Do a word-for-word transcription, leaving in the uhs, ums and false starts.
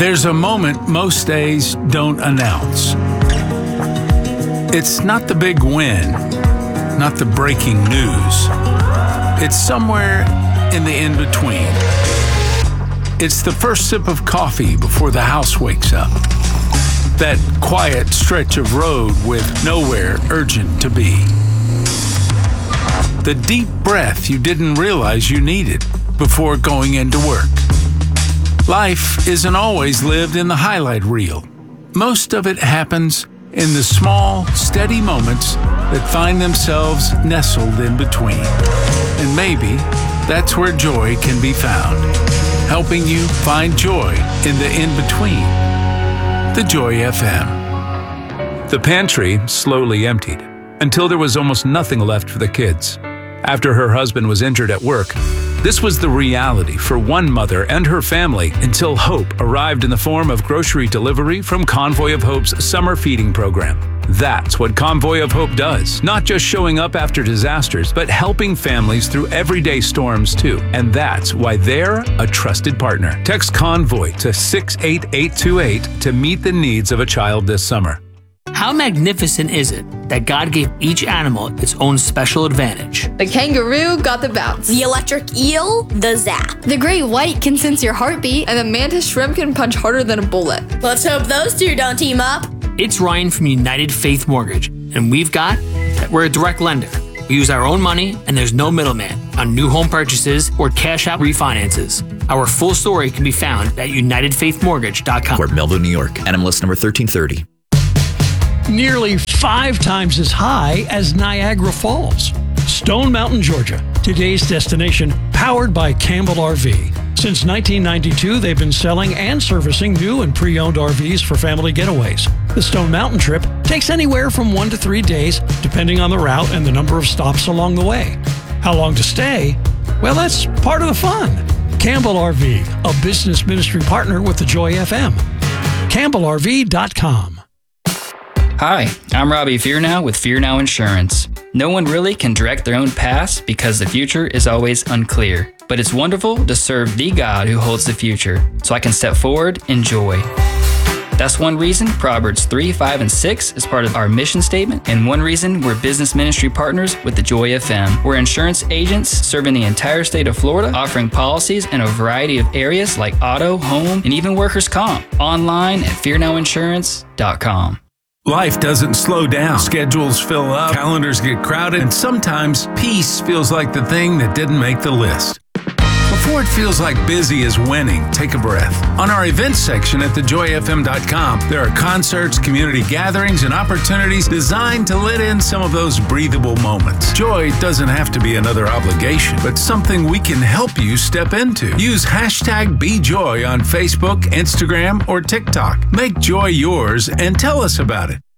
There's a moment most days don't announce. It's not the big win, not the breaking news. It's somewhere in the in-between. It's the first sip of coffee before the house wakes up. That quiet stretch of road with nowhere urgent to be. The deep breath you didn't realize you needed before going into work. Life isn't always lived in the highlight reel. Most of it happens in the small, steady moments that find themselves nestled in between. And maybe that's where joy can be found, helping you find joy in the in-between. The Joy F M. The pantry slowly emptied until there was almost nothing left for the kids. After her husband was injured at work, this was the reality for one mother and her family until hope arrived in the form of grocery delivery from Convoy of Hope's summer feeding program. That's what Convoy of Hope does, not just showing up after disasters, but helping families through everyday storms too. And that's why they're a trusted partner. Text Convoy to six eight eight two eight to meet the needs of a child this summer. How magnificent is it that God gave each animal its own special advantage? The kangaroo got the bounce. The electric eel, the zap. The great white can sense your heartbeat, and the mantis shrimp can punch harder than a bullet. Let's hope those two don't team up. It's Ryan from United Faith Mortgage, and we've got, we're a direct lender. We use our own money, and there's no middleman on new home purchases or cash out refinances. Our full story can be found at united faith mortgage dot com. We're Melville, New York. N M L S number thirteen thirty. Nearly five times as high as Niagara Falls. Stone Mountain, Georgia, today's destination, powered by Campbell R V. Since nineteen ninety-two, they've been selling and servicing new and pre-owned R Vs for family getaways. The Stone Mountain trip takes anywhere from one to three days, depending on the route and the number of stops along the way. How long to stay? Well, that's part of the fun. Campbell R V, a business ministry partner with the Joy F M. Campbell R V dot com. Hi, I'm Robbie Fearnow with Fearnow Insurance. No one really can direct their own past because the future is always unclear. But it's wonderful to serve the God who holds the future, so I can step forward in joy. That's one reason Proverbs three, five, and six is part of our mission statement, and one reason we're business ministry partners with the Joy F M. We're insurance agents serving the entire state of Florida, offering policies in a variety of areas like auto, home, and even workers' comp. Online at fear now insurance dot com. Life doesn't slow down. Schedules fill up, calendars get crowded, and sometimes peace feels like the thing that didn't make the list. Before it feels like busy is winning, take a breath. On our events section at the joy f m dot com, there are concerts, community gatherings, and opportunities designed to let in some of those breathable moments. Joy doesn't have to be another obligation, but something we can help you step into. Use hashtag BeJoy on Facebook, Instagram, or TikTok. Make joy yours and tell us about it.